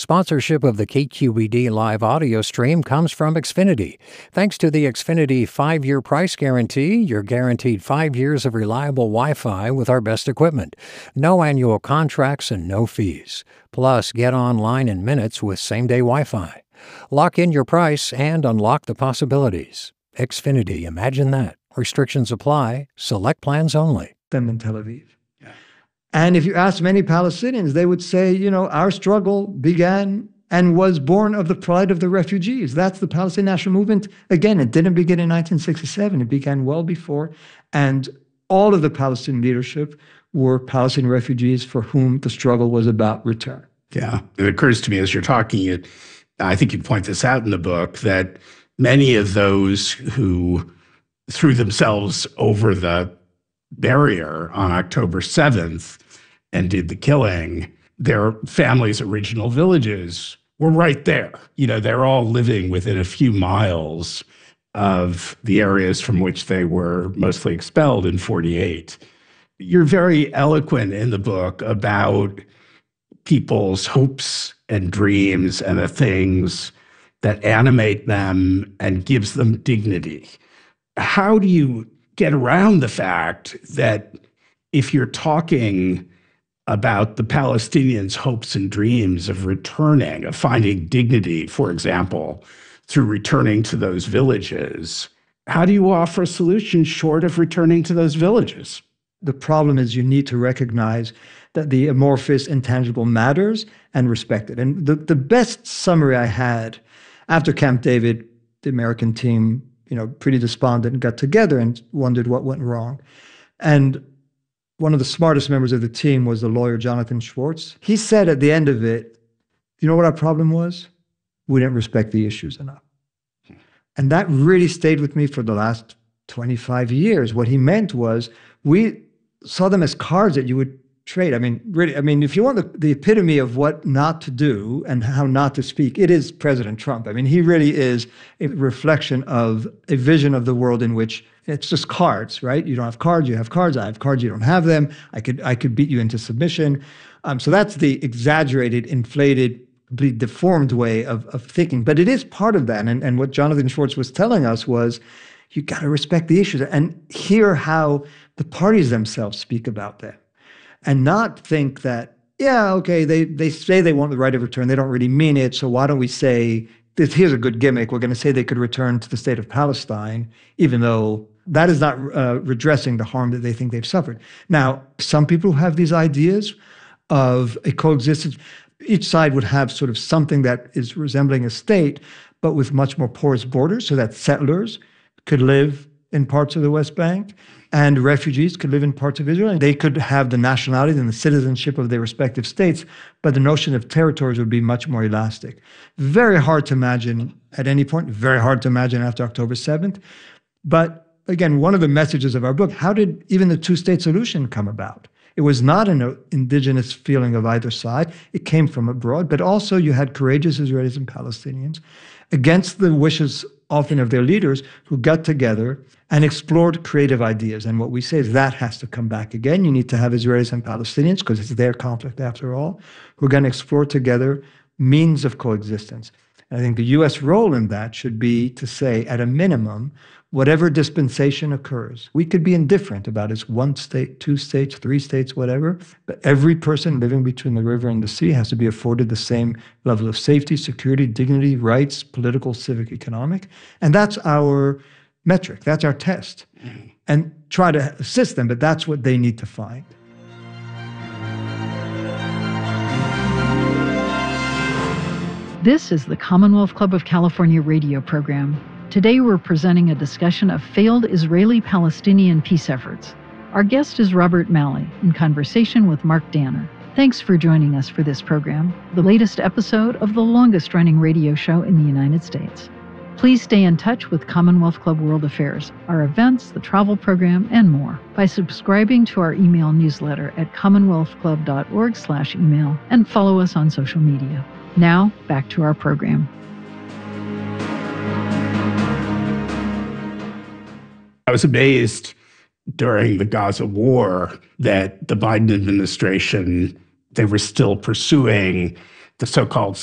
Sponsorship of the KQED live audio stream comes from Xfinity. Thanks to the Xfinity 5-year price guarantee, you're guaranteed 5 years of reliable Wi-Fi with our best equipment. No annual contracts and no fees. Plus, get online in minutes with same-day Wi-Fi. Lock in your price and unlock the possibilities. Xfinity, imagine that. Restrictions apply. Select plans only. Them in Tel Aviv. And if you ask many Palestinians, they would say, our struggle began and was born of the plight of the refugees. That's the Palestinian National Movement. Again, it didn't begin in 1967. It began well before. And all of the Palestinian leadership were Palestinian refugees for whom the struggle was about return. Yeah. It occurs to me as you're talking, I think you point this out in the book, that many of those who threw themselves over the barrier on October 7th and did the killing, their families' original villages were right there. They're all living within a few miles of the areas from which they were mostly expelled in 48. You're very eloquent in the book about people's hopes and dreams and the things that animate them and gives them dignity. How do you get around the fact that if you're talking about the Palestinians' hopes and dreams of returning, of finding dignity, for example, through returning to those villages, how do you offer a solution short of returning to those villages? The problem is you need to recognize that the amorphous, intangible matters and respect it. And the best summary I had after Camp David, the American team, pretty despondent, got together and wondered what went wrong. And one of the smartest members of the team was the lawyer Jonathan Schwartz. He said at the end of it, you know what our problem was? We didn't respect the issues enough. And that really stayed with me for the last 25 years. What he meant was we saw them as cards that you would trade. If you want the epitome of what not to do and how not to speak, it is President Trump. He really is a reflection of a vision of the world in which it's just cards, right? You don't have cards, you have cards. I have cards, you don't have them. I could beat you into submission. So that's the exaggerated, inflated, completely deformed way of thinking. But it is part of that. And what Jonathan Schwartz was telling us was, you got to respect the issues and hear how the parties themselves speak about them. And not think that, they say they want the right of return. They don't really mean it. So why don't we say, here's a good gimmick. We're going to say they could return to the state of Palestine, even though that is not redressing the harm that they think they've suffered. Now, some people have these ideas of a coexistence. Each side would have sort of something that is resembling a state, but with much more porous borders so that settlers could live in parts of the West Bank and refugees could live in parts of Israel, and they could have the nationality and the citizenship of their respective states, but the notion of territories would be much more elastic. Very hard to imagine at any point, very hard to imagine after October 7th. But again, one of the messages of our book, how did even the two-state solution come about? It was not an indigenous feeling of either side. It came from abroad, but also you had courageous Israelis and Palestinians against the wishes often of their leaders who got together and explored creative ideas. And what we say is that has to come back again. You need to have Israelis and Palestinians, because it's their conflict after all, who are going to explore together means of coexistence. And I think the U.S. role in that should be to say, at a minimum, whatever dispensation occurs, we could be indifferent about it's 1 state, 2 states, 3 states, whatever, but every person living between the river and the sea has to be afforded the same level of safety, security, dignity, rights, political, civic, economic. And that's our metric. That's our test. And try to assist them, but that's what they need to find. This is the Commonwealth Club of California radio program. Today we're presenting a discussion of failed Israeli-Palestinian peace efforts. Our guest is Robert Malley, in conversation with Mark Danner. Thanks for joining us for this program, the latest episode of the longest-running radio show in the United States. Please stay in touch with Commonwealth Club World Affairs, our events, the travel program, and more by subscribing to our email newsletter at commonwealthclub.org/email and follow us on social media. Now, back to our program. I was amazed during the Gaza war that the Biden administration, they were still pursuing the so-called